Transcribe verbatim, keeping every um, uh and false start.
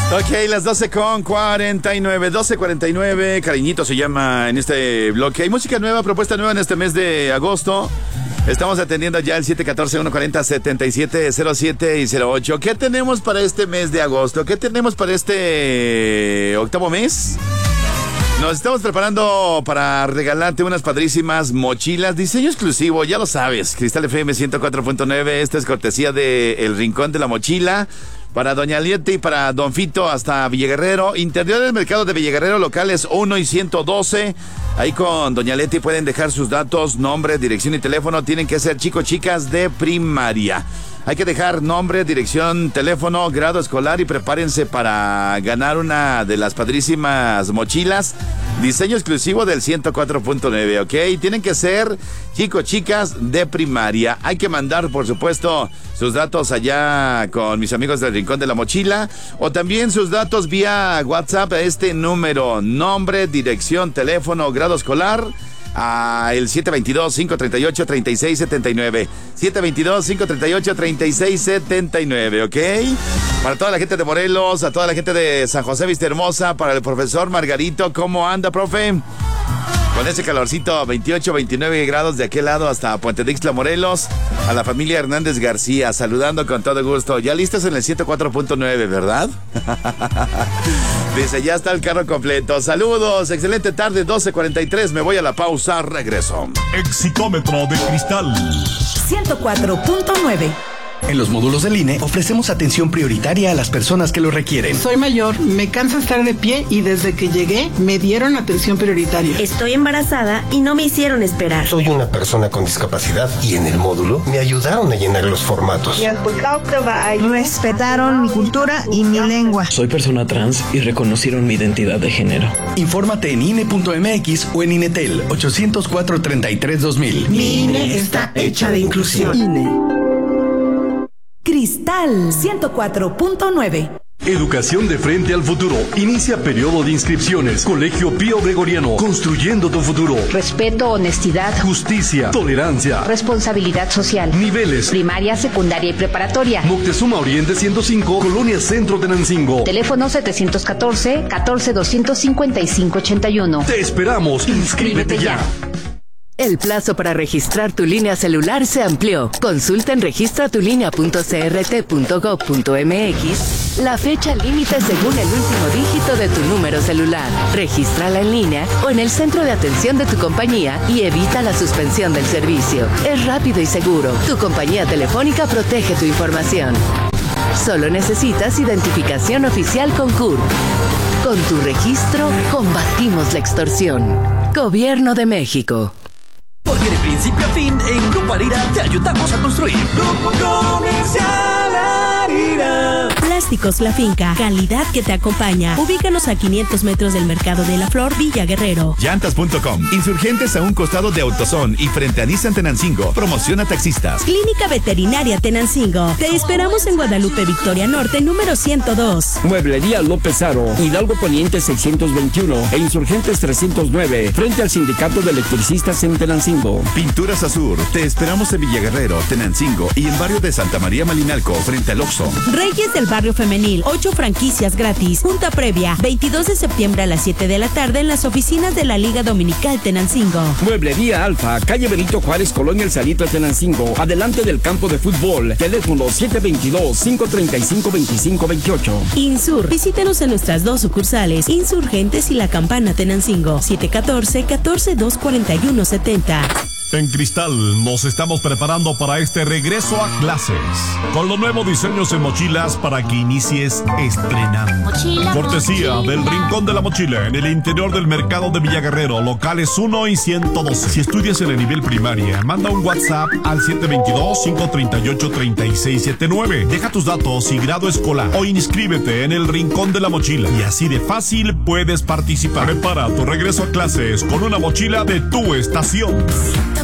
Ok, las doce con cuarenta y nueve, doce cuarenta y nueve, Cariñito se llama en este bloque. Hay música nueva, propuesta nueva en este mes de agosto. Estamos atendiendo ya el siete uno cuatro, uno cuatro cero, setenta y siete cero siete y cero ocho. ¿Qué tenemos para este mes de agosto? ¿Qué tenemos para este octavo mes? Nos estamos preparando para regalarte unas padrísimas mochilas, diseño exclusivo, ya lo sabes. Cristal F M ciento cuatro punto nueve, esta es cortesía de El Rincón de la Mochila. Para Doña Liete y para Don Fito hasta Villaguerrero. Interior del mercado de Villaguerrero, locales uno y ciento doce. Ahí con Doña Leti pueden dejar sus datos, nombre, dirección y teléfono. Tienen que ser chicos, chicas de primaria. Hay que dejar nombre, dirección, teléfono, grado escolar y prepárense para ganar una de las padrísimas mochilas. Diseño exclusivo del ciento cuatro punto nueve, ¿ok? Tienen que ser chicos, chicas de primaria. Hay que mandar, por supuesto, sus datos allá con mis amigos del Rincón de la Mochila. O también sus datos vía WhatsApp a este número. Nombre, dirección, teléfono, grado escolar. A el siete dos dos, cinco tres ocho, tres seis siete nueve. siete dos dos, cinco tres ocho, tres seis siete nueve, ¿ok? Para toda la gente de Morelos, a toda la gente de San José Vista Hermosa, para el profesor Margarito, ¿cómo anda, profe? Con ese calorcito, veintiocho, veintinueve grados de aquel lado hasta Puente Dixtla, Morelos. A la familia Hernández García, saludando con todo gusto. Ya listos en el ciento cuatro punto nueve, ¿verdad? Dice, ya está el carro completo. Saludos, excelente tarde, doce cuarenta y tres. Me voy a la pausa, regreso. Exitómetro de cristal ciento cuatro punto nueve. En los módulos del I N E ofrecemos atención prioritaria a las personas que lo requieren. Soy mayor, me cansa estar de pie y desde que llegué me dieron atención prioritaria. Estoy embarazada y no me hicieron esperar. Soy una persona con discapacidad y en el módulo me ayudaron a llenar los formatos. Respetaron mi cultura y mi lengua. Soy persona trans y reconocieron mi identidad de género. Infórmate en I N E punto M X o en Inetel ocho cero cuatro, treinta y tres, dos mil. Mi I N E está hecha de inclusión. I N E. Cristal ciento cuatro punto nueve. Educación de frente al futuro. Inicia periodo de inscripciones. Colegio Pío Gregoriano. Construyendo tu futuro. Respeto, honestidad, justicia, tolerancia, responsabilidad social. Niveles: primaria, secundaria y preparatoria. Moctezuma Oriente ciento cinco, Colonia Centro de Tenancingo. Teléfono setecientos catorce, catorce, doscientos cincuenta y cinco ochenta y uno. Te esperamos. Inscríbete ya. El plazo para registrar tu línea celular se amplió. Consulta en registra tu línea punto c r t punto gob punto m x la fecha límite según el último dígito de tu número celular. Regístrala en línea o en el centro de atención de tu compañía y evita la suspensión del servicio. Es rápido y seguro. Tu compañía telefónica protege tu información. Solo necesitas identificación oficial con C U R P. Con tu registro, combatimos la extorsión. Gobierno de México. Porque de principio a fin, en Grupo Arira te ayudamos a construir. Grupo Comercial Arira. Plásticos La Finca, calidad que te acompaña. Ubícanos a quinientos metros del Mercado de la Flor, Villa Guerrero. Llantas punto com, insurgentes a un costado de AutoZone y frente a Nissan Tenancingo. Promociona taxistas. Clínica Veterinaria Tenancingo. Te esperamos en Guadalupe Victoria Norte, número ciento dos. Mueblería López Aro, Hidalgo Poniente seiscientos veintiuno e Insurgentes trescientos nueve, frente al Sindicato de Electricistas en Tenancingo. Pinturas Azur, te esperamos en Villaguerrero, Tenancingo y en barrio de Santa María Malinalco, frente al Oxxo. Reyes del Barrio Femenil, ocho franquicias gratis. Junta previa, veintidós de septiembre a las siete de la tarde en las oficinas de la Liga Dominical Tenancingo. Mueblería Alfa, calle Benito Juárez, Colonia El Salito, Tenancingo, adelante del campo de fútbol. Teléfono siete dos dos, cinco tres cinco, dos cinco dos ocho. Insur, visítenos en nuestras dos sucursales, Insurgentes y La Campana Tenancingo, siete uno cuatro, catorce, dos cuarenta y uno setenta. En Cristal nos estamos preparando para este regreso a clases, con los nuevos diseños en mochilas para que inicies estrenando. Mochila, cortesía mochila. Del Rincón de la Mochila, en el interior del mercado de Villaguerrero, locales uno y ciento doce. Si estudias en el nivel primaria, manda un WhatsApp al siete dos dos, cinco tres ocho, tres seis siete nueve. Deja tus datos y grado escolar o inscríbete en el Rincón de la Mochila y así de fácil puedes participar. Prepara tu regreso a clases con una mochila de tu estación.